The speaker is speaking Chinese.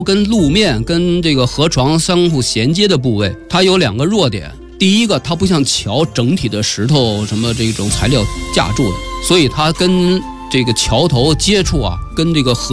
跟路面跟这个河床相互衔接的部位，它有2个弱点。第一个，它不像桥整体的石头什么这种材料架住的，所以它跟这个桥头接触啊，跟这个河